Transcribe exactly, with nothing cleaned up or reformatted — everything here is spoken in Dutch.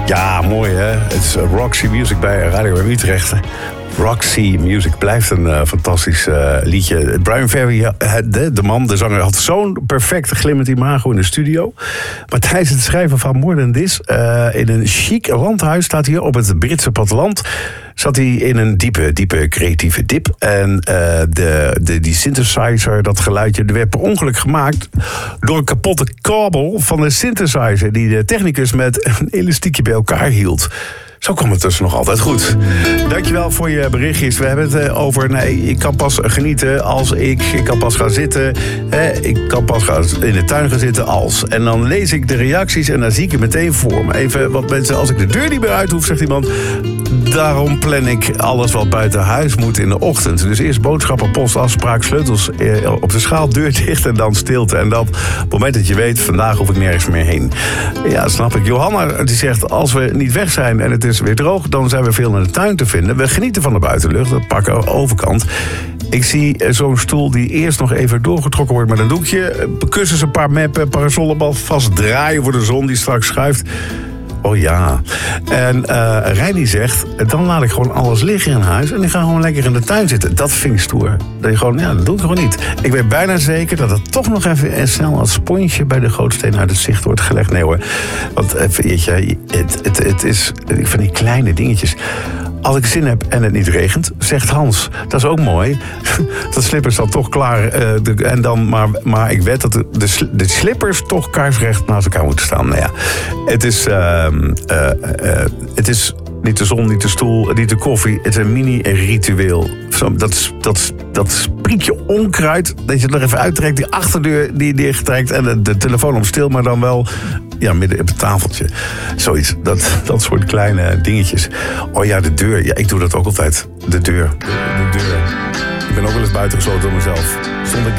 Ja, mooi hè. Het is Roxy Music bij Radio Utrecht. Roxy Music blijft een uh, fantastisch uh, liedje. Brian Ferry, uh, de, de man, de zanger, had zo'n perfect glimmend imago in de studio. Maar tijdens het schrijven van More Than This... Uh, in een chic landhuis, staat hier op het Britse platteland... zat hij in een diepe, diepe creatieve dip. En uh, de, de, die synthesizer, dat geluidje, werd per ongeluk gemaakt... door een kapotte kabel van de synthesizer... die de technicus met een elastiekje bij elkaar hield. Zo kwam het dus nog altijd goed. Dankjewel voor je berichtjes. We hebben het over, nee, ik kan pas genieten als ik... Ik kan pas gaan zitten, hè, ik kan pas gaan in de tuin gaan zitten als... En dan lees ik de reacties en dan zie ik het meteen voor me. Even wat mensen, als ik de deur niet meer uit hoef, zegt iemand... Daarom plan ik alles wat buiten huis moet in de ochtend. Dus eerst boodschappen, post, afspraak, sleutels eh, op de schaal, deur dicht en dan stilte. En dat op het moment dat je weet, vandaag hoef ik nergens meer heen. Ja, snap ik. Johanna die zegt, als we niet weg zijn en het is weer droog... dan zijn we veel in de tuin te vinden. We genieten van de buitenlucht, dat pakken overkant. Ik zie zo'n stoel die eerst nog even doorgetrokken wordt met een doekje. Kussens, een paar meppen, parasollenbal vastdraaien voor de zon die straks schuift. Oh ja. En uh, Reini zegt, dan laat ik gewoon alles liggen in huis... en ik ga gewoon lekker in de tuin zitten. Dat vind ik stoer. Dat je gewoon, ja, dat doe ik gewoon niet. Ik weet bijna zeker dat het toch nog even en snel... als sponsje bij de Gootsteen uit het zicht wordt gelegd. Nee hoor, want weet je, het, het, het is van die kleine dingetjes... Als ik zin heb en het niet regent, zegt Hans. Dat is ook mooi. Dat slippers dan toch klaar. Uh, de, en dan, maar, maar ik weet dat de, de, de slippers toch kaarsrecht naast elkaar moeten staan. Nou ja, het is, uh, uh, uh, het is niet de zon, niet de stoel, niet de koffie. Het is een mini-ritueel. Dat, dat, dat sprietje onkruid, dat je er even uittrekt. Die achterdeur die dichttrekt en de, de telefoon om stil, maar dan wel... Ja, midden op het tafeltje. Zoiets. Dat, dat soort kleine dingetjes. Oh ja, de deur. Ja, ik doe dat ook altijd. De deur. De, de deur. Ik ben ook wel eens buiten gesloten door mezelf. Stond ik daar.